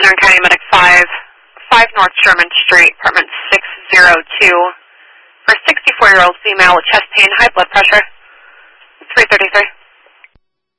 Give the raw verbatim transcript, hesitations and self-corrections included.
Southern County Medic five, five North Sherman Street, apartment six oh two, for a sixty-four-year-old female with chest pain, high blood pressure.